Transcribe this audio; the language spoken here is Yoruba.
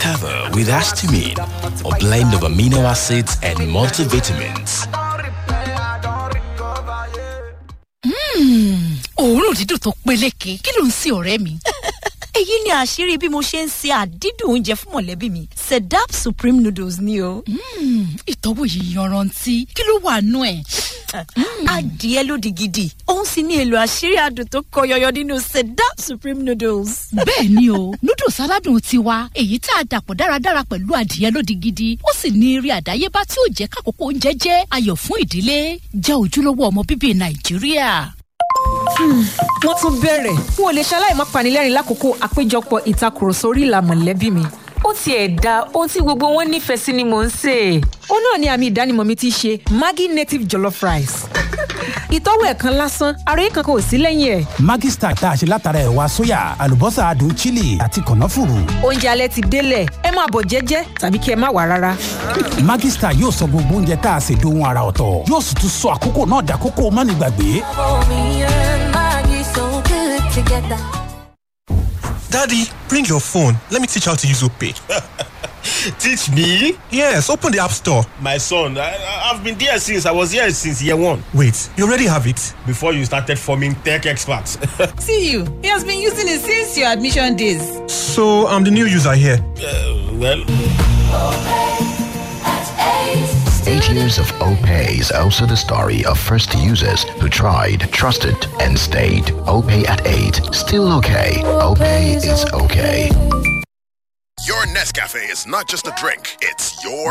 Recover with Astamine, a blend of amino acids and multivitamins. Òórùn dídùn tó peléke, kí ló ń ṣe ọ̀rẹ́ mi? Èyí ni àṣírí bí mo ṣe ń ṣe àdídùn oúnjẹ fún mọ̀lẹ́bí mi. Sedap Supreme Noodles ni o. Ìtọ́wò yìí yanrantí, kí ló wà nú ẹ̀? Adìẹ lódì gidi, òun sì ní èlò àṣírí adùn tó kọ yọyọ nínú Sedap Supreme Noodles. Bẹ́ẹ̀ ni o, noodles aládùn tiwa, èyí tá a dàpọ̀ dáradára pẹ̀lú adìẹ lódì gidi, ó sì ní eré àdáyébá tí ó jẹ́ kákòókò oúnjẹ jẹ́ ayọ̀ fún ìdílé, jẹ́ ojúlówó ọmọ bíbí Nàìjíríà. Wọ́n tún bẹ̀rẹ̀. N ò lè ṣaláì má panilẹ́rìn lákòókò àpéjọpọ̀ ìtakùrọ̀sọ orí ìlà mọ̀lẹ́bí mi. Ó tiẹ̀ da ohun tí gbogbo wọn nífẹ̀ẹ́ sí ni mò ń sè. Ó náà ni àmì ìdánimọ̀ mi ti ṣe Maggi native jollof rice. Ìtọ́wò ẹ̀kan lásán, ara yìí kankan ò sí lẹ́yìn ẹ̀. Maggi Star tá a ṣe látara ẹ̀wà sóyà, àlùbọ́sà adùn chili àti kànáfùrù. Oúnjẹ alẹ́ ti délẹ̀, ẹ máa bọ̀ jẹ́jẹ́ tàbí kí ẹ má wá rárá. Maggi Star yóò sọ gbogbo oúnjẹ tá a ṣe dohun àrà ọ̀tọ̀. Yóò sì tún sọ àkókò náà dàkókò mánigbàgbé. Daddy, bring your phone. Let me teach how to use OPay. Teach me? Yes, open the App Store. My son, I've been there since I was here since year one. Wait, you already have it? Before you started forming tech experts. See you. He has been using it since your admission days. So I'm the new user here. Well... 8 years of OPay is also the story of first users who tried, trusted, and stayed. OPay at 8. Still okay. OPay is okay. Your Nescafe is not just a drink, it's your